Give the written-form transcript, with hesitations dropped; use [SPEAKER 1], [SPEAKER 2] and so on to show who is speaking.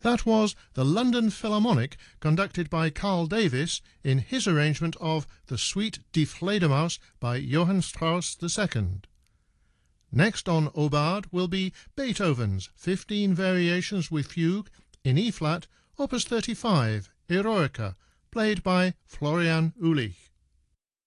[SPEAKER 1] That was the London Philharmonic, conducted by Carl Davis in his arrangement of the Suite Die Fledermaus by Johann Strauss II. Next on Aubade will be Beethoven's 15 Variations with Fugue in E-flat, Opus 35, Eroica, played by Florian Ulich.